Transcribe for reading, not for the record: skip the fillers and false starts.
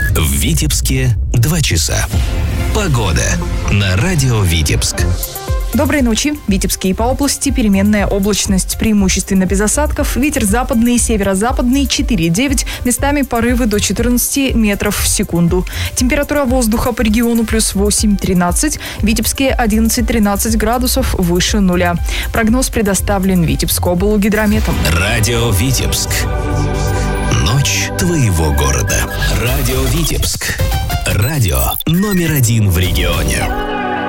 В Витебске 2 часа. Погода на радио Витебск. Доброй ночи. В Витебске и по области переменная облачность, преимущественно без осадков. Ветер западный и северо-западный 4,9, местами порывы до 14 метров в секунду. Температура воздуха по региону плюс 8-13, в Витебске 11-13 градусов выше нуля. Прогноз предоставлен Витебскоблгидрометом. Радио Витебск. Ночь твоего города. Радио Витебск. Радио номер 1 в регионе.